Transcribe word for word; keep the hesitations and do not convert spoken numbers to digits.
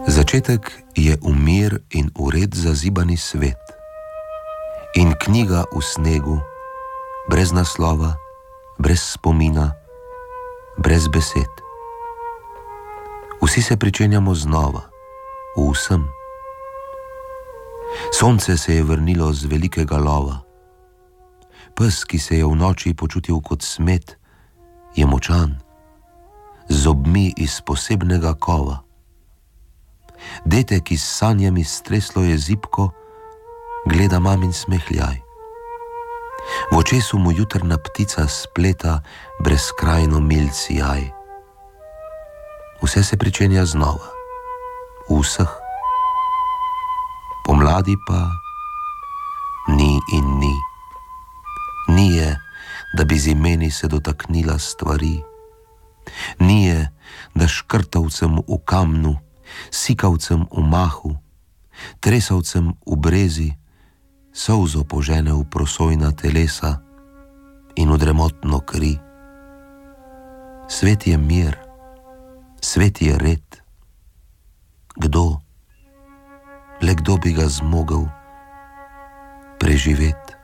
Začetek je umir in ured zazibani svet in knjiga v snegu, brez naslova, brez spomina, brez besed. Vsi se pričenjamo znova, v vsem. Sonce se je vrnilo z velikega lova. Pes, ki se je v noči počutil kot smet, je močan, z zobmi iz posebnega kova. Dete, ki s sanjami streslo je zibko, gleda mamin smehljaj. V očesu mu jutrna ptica spleta brezkrajno mil sijaj. Vse se pričenja znova, v vseh. Pomladi pa ni in ni. Ni je, da bi z imeni se dotaknila stvari. Ni je, da škrtavcem v kamnu, sikavcem v mahu, tresavcem v brezi, solzo požene v prosojna telesa in v dremotno kri. Svet je mir, svet je red. Kdo, le kdo bi ga zmogel preživeti?